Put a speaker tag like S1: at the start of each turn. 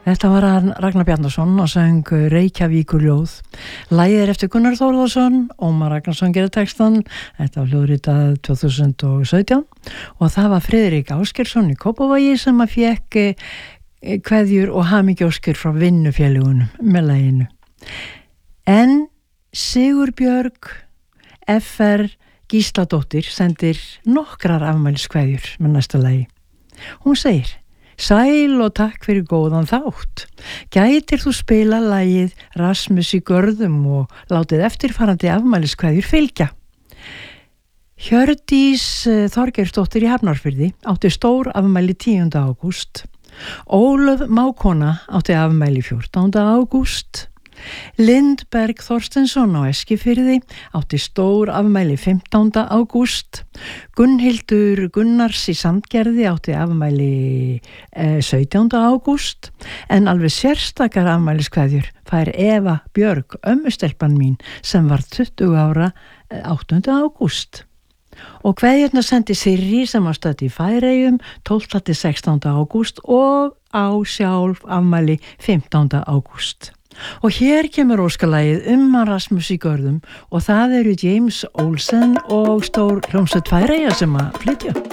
S1: Þetta var hann Ragnar Bjarnason og söng Reykjavíkurljóð. Lagið er eftir Gunnar Þórðarsson, Ómar Ragnarsson gerir textan. Þetta var hljóðritað 2017 og það var Friðrik Ásgeirsson í Kópavogi sem að fékk kveðjur og hamingjóskir frá vinnufélagunum með laginu. En Sigurbjörg F.R. Gísladóttir sendir nokkrar afmæliskveðjur með næsta lagi. Hún segir: Sæl og takk fyrir góðan þátt. Gætir þú spila lagið Rasmus í görðum og látið eftirfarandi afmæliskveðjur fylgja. Hjördís Þorgeirsdóttir í Hafnarfirði átti stór afmæli 10. ágúst. Ólöf mágkona átti afmæli 14. ágúst. Lindberg Þorstensson á Eskifirði átti stór afmæli 15. ágúst. Gunnhildur Gunnars í Sandgerði átti afmæli 17. ágúst. En alveg sérstakar afmæliskveðjur fær Eva Björg, ömmustelpan mín, sem var 20 ára 8. ágúst. Og kveðjurna sendi Sirri sem var stödd í Færeyjum 12. til 16. ágúst og á sjálf afmæli 15. ágúst. Og hér kemur óskalagið Rasmus í görðum og það eru James Olsen og stór hljómsveit Færeyja sem að flytja.